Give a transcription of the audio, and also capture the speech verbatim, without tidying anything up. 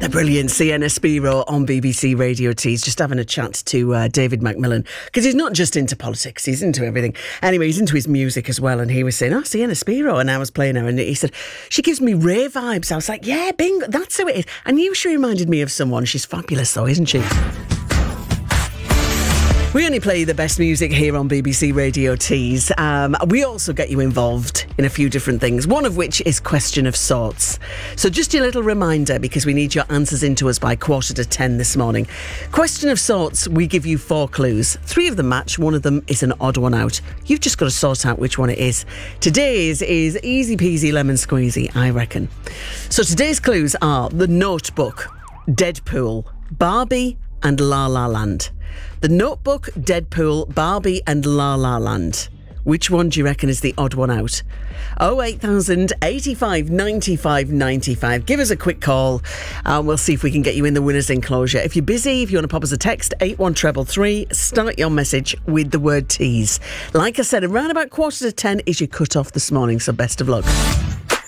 The brilliant Sienna Spiro on B B C Radio Tees, just having a chat to uh, David Macmillan, because he's not just into politics, he's into everything. Anyway, he's into his music as well, and he was saying, oh, Sienna Spiro, and I was playing her, and he said, she gives me rave vibes. I was like, yeah, bingo, that's who it is. I knew she reminded me of someone. She's fabulous though, isn't she? We only play the best music here on B B C Radio Tees. Um, we also get you involved in a few different things, one of which is Question of Sorts. So just a little reminder, because we need your answers into us by quarter to ten this morning. Question of Sorts, we give you four clues. Three of them match, one of them is an odd one out. You've just got to sort out which one it is. Today's is easy peasy lemon squeezy, I reckon. So today's clues are The Notebook, Deadpool, Barbie and La La Land. The Notebook, Deadpool, Barbie and La La Land. Which one do you reckon is the odd one out? oh eight thousand, eighty-five, ninety-five, ninety-five. Give us a quick call and we'll see if we can get you in the winner's enclosure. If you're busy, if you want to pop us a text, eight one three three three, start your message with the word tease. Like I said, around about quarter to ten is your cut-off this morning, so best of luck.